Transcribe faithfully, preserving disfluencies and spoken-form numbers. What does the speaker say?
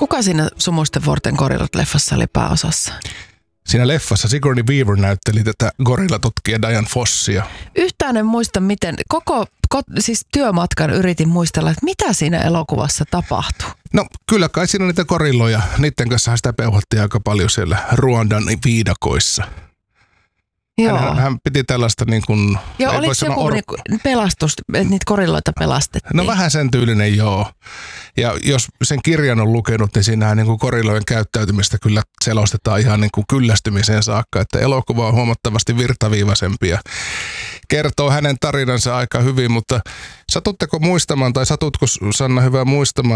Kuka siinä Sumuisten vuorten gorillat-leffassa oli pääosassa? Siinä leffassa Sigourney Weaver näytteli tätä gorillatutkija Dian Fossia. Yhtään en muista, miten koko ko, siis työmatkan yritin muistella, että mitä siinä elokuvassa tapahtui. No kyllä kai siinä on niitä gorilloja. Niiden kanssa sitä peuhattiin aika paljon siellä Ruandan viidakoissa. Joo. Hän, hän piti tällaista niin kuin... Joo, oliko joku or... niinku pelastus, että niitä gorilloita pelastettiin? No vähän sen tyylinen, joo. Ja jos sen kirjan on lukenut, niin siinähän niin kuin gorillojen käyttäytymistä kyllä selostetaan ihan niin kuin kyllästymiseen saakka, että elokuva on huomattavasti virtaviivaisempi ja kertoo hänen tarinansa aika hyvin, mutta satutteko muistamaan, tai satutko Sanna hyvä muistamaan,